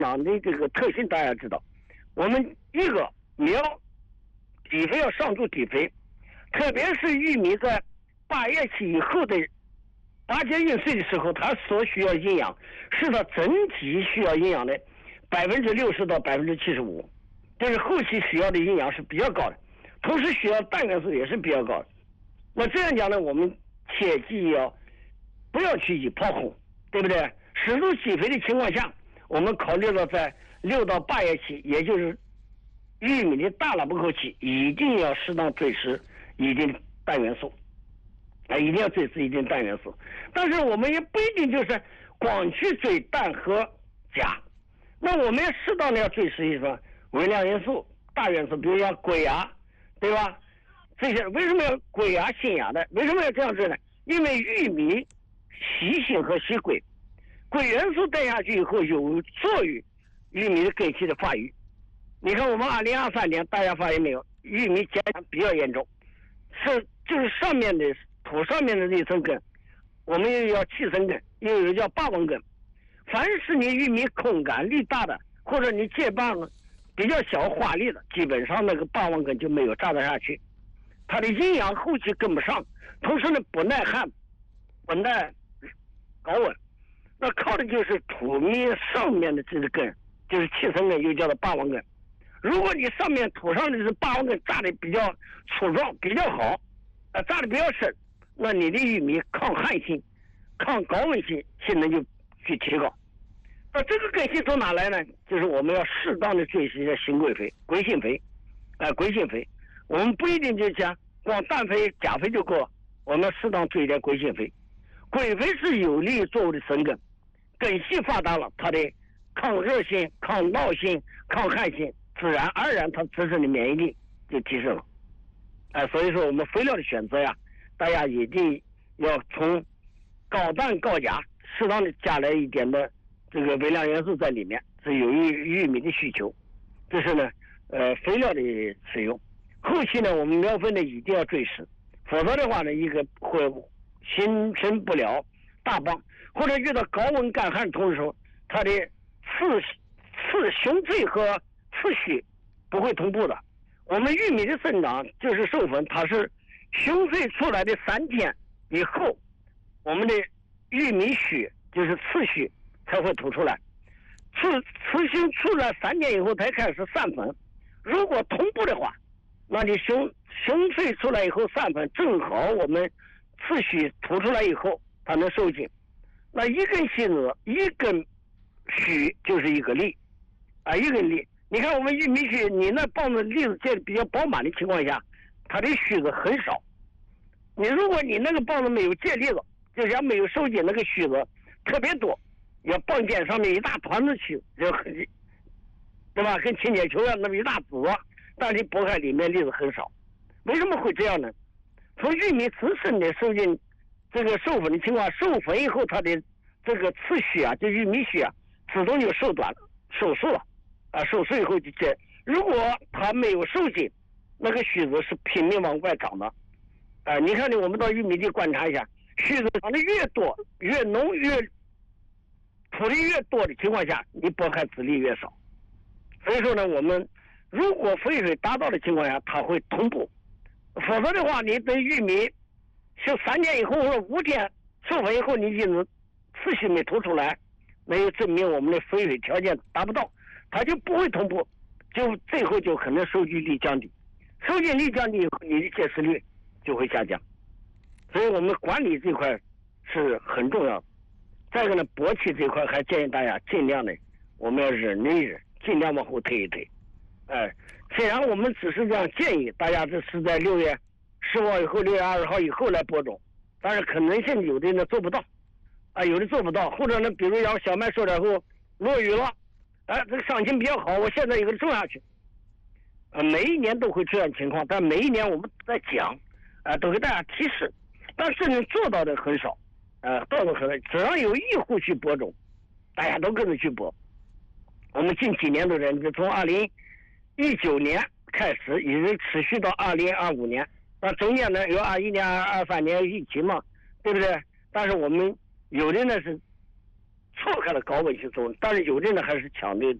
长的这个特性大家知道，我们一个苗底肥要上足底肥，特别是玉米在8月期以后的8节运穗的时候，它所需要营养是它整体需要营养的60%到75%，但是后期需要的营养是比较高的，同时需要氮元素也是比较高的。那这样讲呢，我们切记不要去以炮轰，对不对？适度施肥的情况下，我们考虑到在6到8月期，也就是玉米的大了不口期，一定要适当追施一定氮元素，一定要追施一定氮元素。但是我们也不一定就是光去追氮和钾，那我们也适当的要追施一些微量元素、大元素，比如像硅芽，对吧？这些为什么要硅芽、锌芽的？为什么要这样做呢？因为玉米喜锌和喜硅，硅元素带下去以后，有助于玉米的根系的发育。你看我们2023年大家发现没有，玉米减产比较严重，就是上面的土上面的那层根，我们又叫气生根，又有叫霸王根。凡是你玉米空杆粒大的，或者你结棒比较小花粒的，基本上那个霸王根就没有扎得下去，它的营养后期跟不上，同时呢不耐旱，不耐高温，那靠的就是土米上面的这个根，就是气生根，又叫做霸王根。如果你上面土上的是霸王根扎的比较粗壮，比较好，扎的比较深，那你的玉米抗旱性、抗高温性性能就去提高。那这个根系从哪来呢？就是我们要适当的追施一些新硅肥、硅性肥，硅性肥。我们不一定就讲光氮肥、钾肥就够了，我们要适当追一点硅性肥。硅肥是有利于作物的生根，根系发达了，它的抗热性、抗涝性、抗旱性，自然而然它自身的免疫力就提升了。所以说我们肥料的选择呀，大家一定要从高氮高钾，适当的加来一点的这个微量元素在里面，是有益玉米的需求。这是呢肥料的使用。后期呢我们苗分呢一定要追施，否则的话呢一个会形成不了大棒，或者遇到高温干旱同时，它的雄穗和次序不会同步的。我们玉米的生长就是授粉，它是雄穗出来的3天以后，我们的玉米须就是次序才会吐出来。雌雄出来3天以后才开始散粉。如果同步的话，那你雄穗出来以后散粉，正好我们次序吐出来以后，它能受精。那一根细子，一根须就是一个粒，一根粒。你看我们玉米须，你那棒子粒子结的比较饱满的情况下，它的须子很少。如果你那个棒子没有结粒子，就像没有受精，那个须子特别多，要棒尖上面一大团子须，对吧？跟清洁球一样，那么一大籽，但你剥开里面粒子很少。为什么会这样呢？从玉米自身的受精这个授粉的情况，授粉以后它的这个次序就玉米须自动就受短收束了，收束以后就这。如果它没有受精，那个须子是拼命往外长的。你看我们到玉米地观察一下，须子长得越多、越浓、土地越多的情况下，你剥开籽粒越少。所以说呢，我们如果肥水达到的情况下，它会同步。否则的话，你等玉米就3天以后或者5天授粉以后，你因此次序没吐出来，那就证明我们的肥水条件达不到，它就不会同步，就最后就可能收集率降低。收集率降低以后，你的结实率就会下降。所以我们管理这块是很重要的。再一个呢，勃起这块还建议大家尽量的，我们要忍一忍，尽量往后推一推。虽然我们只是这样建议大家，这是在6月10号以后、6月20号以后来播种，但是可能性有的呢做不到，有的做不到，或者呢，比如要小麦收点后落雨了，这个伤情比较好，我现在有个种下去，每一年都会出现情况，但每一年我们在讲，都给大家提示，但是呢做到的很少，做到很少，只要有一户去播种，大家都跟着去播。我们近几年的人，从2019年开始，一直持续到2025年，那中间呢有21年、23年疫情嘛，对不对？但是我们有的呢是错开了高温性作用，但是有的人还是强的